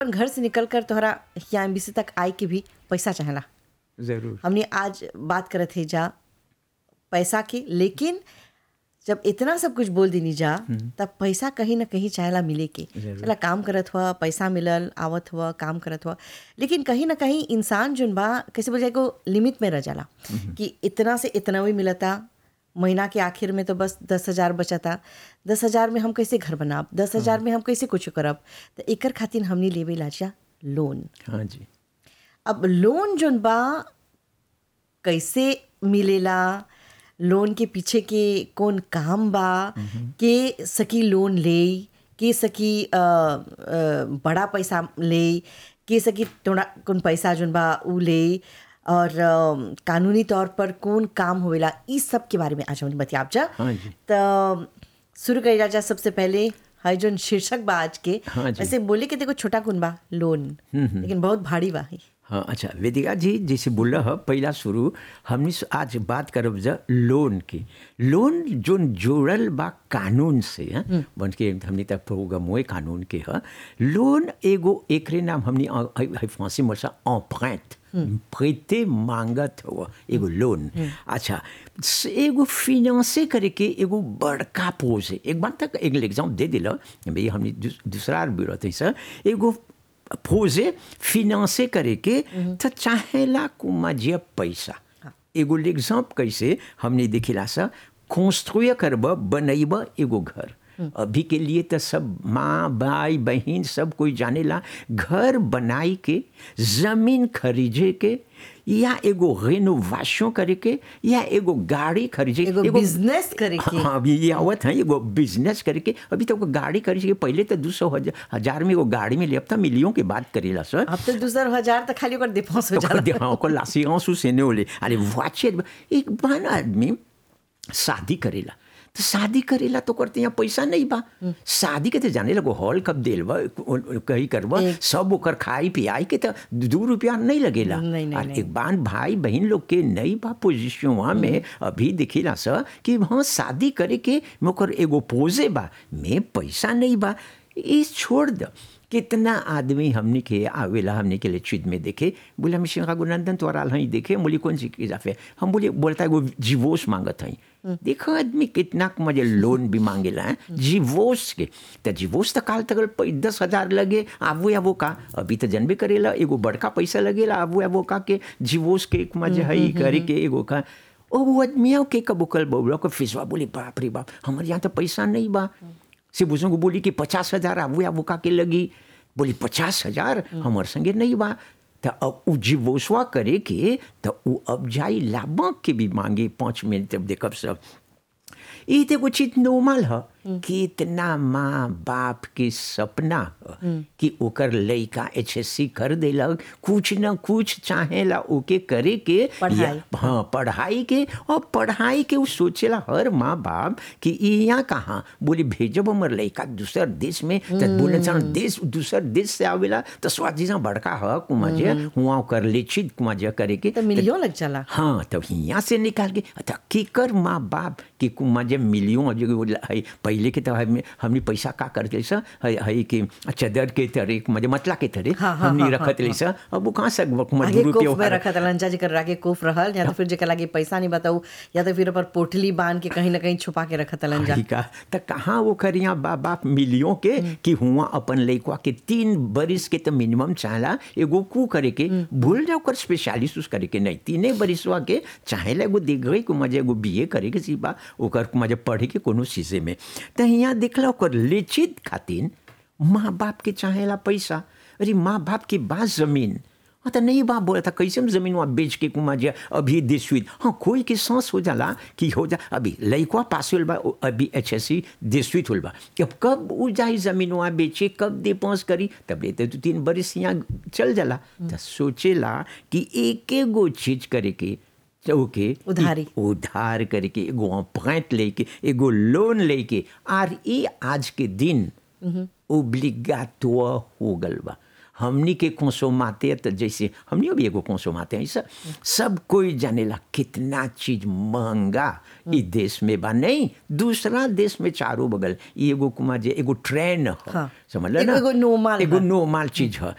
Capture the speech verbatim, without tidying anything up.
घर से निकल कर तोहरा यहाँ एमबीसी तक आए के भी पैसा चाहेला। जरूर हमने आज बात करत है जा पैसा की, लेकिन जब इतना सब कुछ बोल देनी जा तब पैसा कहीं ना कहीं चाहेला मिले के। चला काम करत हुआ, पैसा मिलल, आवत हुआ, काम करत हुआ, लेकिन कहीं ना कहीं इंसान जोन बा कैसे बोल जाए को लिमिट में रह जाला कि इतना से इतना भी मिलता, महीना के आखिर में तो बस दस हजार बचता, दस हजार में हम कैसे घर बनाब, दस हजार में हम कैसे कुछ करब। तो एकर खातिर हमने लेवे लाजा लोन। हाँ जी। अब लोन जोन बा कैसे मिलेला, लोन के पीछे के कौन काम बा, के सकी लोन ले, के सकी आ, आ, बड़ा पैसा ले, के सकी थोड़ा कौन पैसा जोन बा उ ले, और आ, कानूनी तौर पर कौन काम होवेला, इस सब के बारे में आज हम बतियाब जा। हाँ जी। तो शुरू करी जा सबसे पहले है जोन शीर्षक बा आज के। हाँ जी। वैसे बोले के देखो छोटा कौन बा लोन, लेकिन बहुत भारी बा है। हाँ अच्छा, वेदिका जी जैसे बोल रहा पहला शुरू हमने आज बात करब जा लोन की। लोन जोन जोड़ल बा कानून से है बन के हमने तक प्रोग्राम हुए कानून के है। लोन एगो एकरे नाम हमने फांसी मरसा emprunte प्रेते मांगत हुआ एगो लोन। अच्छा, एगो फिनांसे करे के एगो बड़का पोज है। एक बार तक एक एग्जाम्पल दे दिला भाई हमने दूसरा भी सर एगो फोजे फिनांसे करे के तो चाहेला कुमा जे पैसा। एगो एग्जाम्पल कैसे हमने देखिला सा कंस्ट्रक्ट करब बनैब एगो घर। अभी के लिए तो सब माँ भाई बहन सब कोई जानेला घर बनाई के, जमीन खरीदे के, या एगो रेनोवेशन करे के, या एगो गाड़ी खरीदे, एगो बिजनेस करे के। हाँ अभी ये आवत है एगो बिजनेस करे के। अभी तो गाड़ी खरीदे के पहले तो दो सौ हजार में एगो गाड़ी में ले, अब तो मिलियों के बात करेला सर। अब तो दूसरा हजार तो खाली ओकर डिफॉल्ट हो जाला। हाँ ओकर लासियांस से ने होले। अरे वाचे एक बार आदमी शादी करेला तो शादी करेला तो करते यहाँ पैसा नहीं बा। शादी के तो जाने लगो हॉल कब देल बा कहीं करबा सब ओकर खाई पियाई के तो दो रुपया नहीं लगेला। नहीं, नहीं, और नहीं। एक बार भाई बहन लोग के नहीं बा पोजिशन वहाँ में अभी दिखिला सा कि हाँ शादी करे के मोकर एगो पोजे बा में पैसा नहीं बा। इस छोड़ द कितना आदमी हमने के आवेला हमने के लिए चीज में देखे बोले हम श्री रघुनंदन तो आल ही देखे बोली कौन सी चीज आफे हम बोले बोलता है वो जीवोस मांगत है। देखो आदमी कितना मुझे लोन भी मांगेला है जीवोस के। तो जीवोस तो काल तक दस हजार लगे आवो या वो का अभी तो जनबे करेला एगो बड़का पैसा लगेला आवो या वो का के जीवोस के मजे है करे के एगो का। ओ वो आदमियों के कबो कल बोला को फिसवा बोले बाप रे बाप हमारे यहाँ तो पैसा नहीं बा। से बुजुर्ग को बोली कि पचास हजार आवो या वो का के लगी, बोली पचास हजार हमारे संगे नहीं बा। तो अब उ जीवोसवा करे के तो उ अब जाई लाभक के भी मांगे पाँच मिनट तब देखब सब। ये तो कुछ नॉर्मल है कि इतना माँ बाप के सपना है कि ओकर लड़का एच एस सी कर देलक, कुछ न कुछ चाहेला ओके करे के पढ़ाई। हाँ पढ़ाई के। और पढ़ाई के वो सोचेला हर माँ बाप कि यहाँ कहाँ बोले भेजब हमार लड़का दूसर देश में तो बोले देश दूसर देश से आवेला तो स्वादी बड़का है कुमाजे हुआ ओकर लेचित कुमाजे करे के तो मिलियन लग जाला। हाँ तब यहाँ से निकाल के अच्छा केकर माँ बाप के कुमाजे मिलियन जो है पहले के तो हमने पैसा का करके सा है, है कि चदर के तरह मजे मतला के तरह हाँ, हाँ, हमने हाँ, रखत ले सा। अब वो कहाँ से आगे कोफ में रखा था लंचा जी कर के कोफ रहल, या तो फिर जेकर लागे पैसा नहीं बताऊ, या तो फिर ऊपर पोटली बांध के कहीं ना कहीं छुपा के रखा था लंजा का। तो कहाँ वो करिया बाप बाप मिलियों के कि हुआ अपन लड़का के तीन बरिस के तो मिनिमम चाहला एगो कू करे के भूल जाओ कर स्पेशलिस्ट उस करे के नहीं तीने बरिसवा के चाहेला एगो देख गई को मजे एगो बी ए करे के सिपा ओकर मजे पढ़े के कोनो चीज़े में। तो यहाँ देखला ओकर लेचित खातिर माँ बाप के चाहेला पैसा। अरे माँ बाप के बाद जमीन हाँ तो नहीं बाप बोला था कैसे जमीन वहाँ बेच के कुमा जे अभी देशविद हाँ कोई के सांस हो जाला कि हो जा अभी लड़का पास होल बा अभी एच एस सी देशविद होल बा अब कब वो जाए जमीन वहाँ बेचे कब दे पास करी तब लेते तो तीन बरिस यहाँ चल जाला। तो सोचेला कि एक एगो चीज करे के ओके उधारी उधार करके एगो emprunte लेके एगो लोन लेके आर ये आज के दिन ओब्लिगाटोर हो गल बा। हमनी के कंसोमाते तो जैसे हमनी भी एगो कंसोमाते हैं सब सब कोई जानेला कितना चीज महंगा इस देश में बा नहीं दूसरा देश में चारों बगल एगो कुमा जे एगो ट्रेन है हाँ। समझ लो ना एगो नॉर्मल एगो नॉर्मल चीज है।